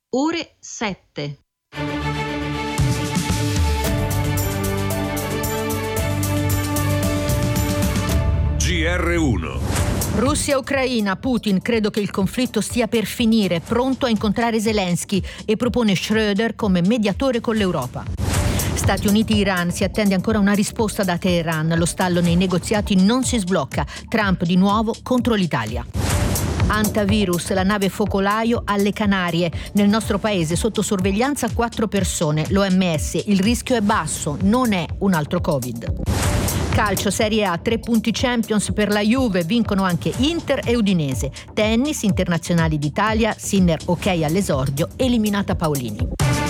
ore 7. GR1. Russia-Ucraina. Putin credo che il conflitto stia per finire, pronto a incontrare Zelensky e propone Schröder come mediatore con l'Europa. Stati Uniti-Iran, si attende ancora una risposta da Teheran, lo stallo nei negoziati non si sblocca, Trump di nuovo contro l'Italia. Antavirus, la nave focolaio alle Canarie, nel nostro paese sotto sorveglianza 4 persone, l'OMS, il rischio è basso, non è un altro Covid. Calcio, Serie A, 3 punti Champions per la Juve, vincono anche Inter e Udinese. Tennis, internazionali d'Italia, Sinner ok all'esordio, eliminata Paolini.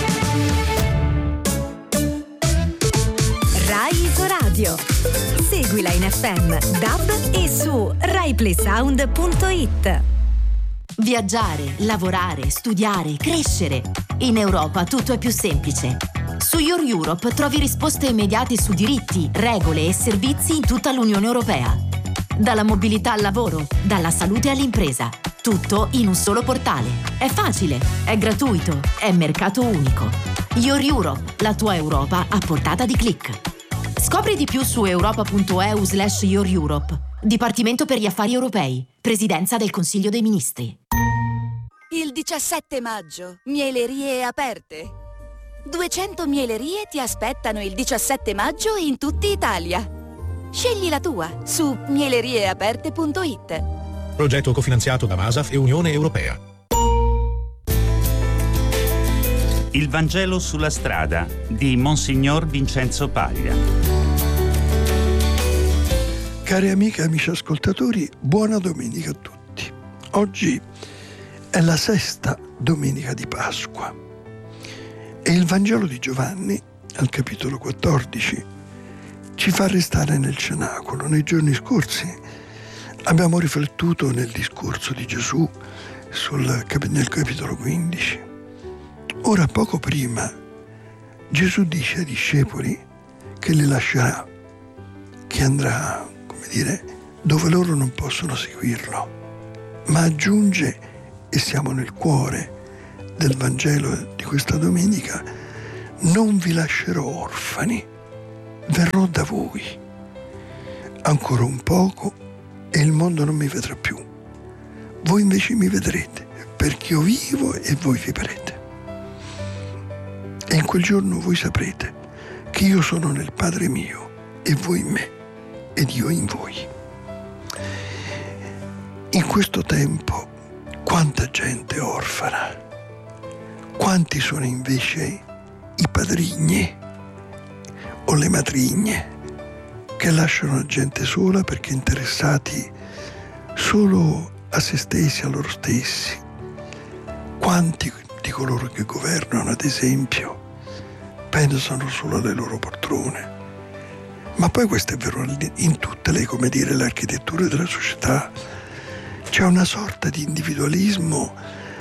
Rai Isoradio. Seguila in FM, DAB e su RaiPlaySound.it. Viaggiare, lavorare, studiare, crescere. In Europa tutto è più semplice. Su Your Europe trovi risposte immediate su diritti, regole e servizi in tutta l'Unione Europea. Dalla mobilità al lavoro, dalla salute all'impresa. Tutto in un solo portale. È facile, è gratuito, è mercato unico. Your Europe, la tua Europa a portata di click. Scopri di più su europa.eu/Your Europe. Dipartimento per gli affari europei. Presidenza del Consiglio dei Ministri. Il 17 maggio, mielerie aperte. 200 mielerie ti aspettano il 17 maggio in tutta Italia. Scegli la tua su mielerieaperte.it. Progetto cofinanziato da Masaf e Unione Europea. Il Vangelo sulla strada di Monsignor Vincenzo Paglia. Cari amiche e amici ascoltatori, buona domenica a tutti. Oggi è la 6ª domenica di Pasqua e il Vangelo di Giovanni, al capitolo 14, ci fa restare nel cenacolo. Nei giorni scorsi abbiamo riflettuto nel discorso di Gesù nel capitolo 15. Ora, poco prima, Gesù dice ai discepoli che li lascerà, che andrà, dove loro non possono seguirlo, ma aggiunge, e siamo nel cuore del Vangelo di questa domenica: non vi lascerò orfani, verrò da voi. Ancora un poco e il mondo non mi vedrà più, voi invece mi vedrete, perché io vivo e voi vivrete. E in quel giorno voi saprete che io sono nel Padre mio e voi in me ed io in voi. In questo tempo quanta gente è orfana, quanti sono invece i padrini o le matrigne che lasciano la gente sola perché interessati solo a se stessi, a loro stessi. Quanti di coloro che governano, ad esempio, pensano solo alle loro poltrone. Ma poi questo è vero in tutte le architetture della società. C'è una sorta di individualismo,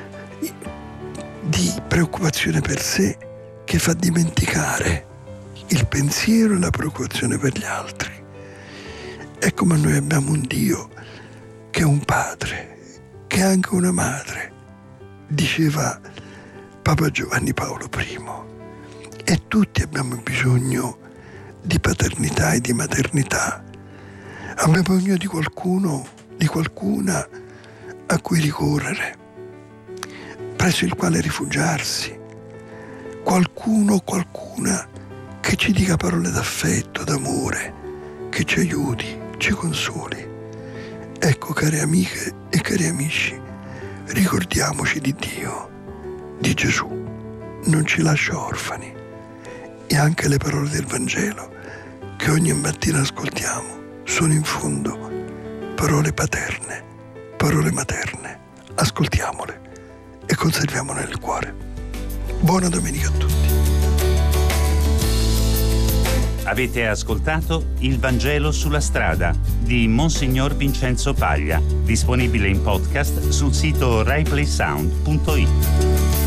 di preoccupazione per sé, che fa dimenticare il pensiero e la preoccupazione per gli altri. Ecco, ma noi abbiamo un Dio che è un padre, che è anche una madre, diceva Papa Giovanni Paolo I. E tutti abbiamo bisogno di paternità e di maternità. Abbiamo bisogno di qualcuno, di qualcuna a cui ricorrere, presso il quale rifugiarsi, qualcuno o qualcuna che ci dica parole d'affetto, d'amore, che ci aiuti, ci consoli. Ecco, care amiche e cari amici, ricordiamoci di Dio, di Gesù, non ci lascia orfani. E anche le parole del Vangelo che ogni mattina ascoltiamo sono in fondo parole paterne, parole materne. Ascoltiamole e conserviamole nel cuore. Buona domenica a tutti. Avete ascoltato Il Vangelo sulla strada di Monsignor Vincenzo Paglia, disponibile in podcast sul sito RaiPlaySound.it.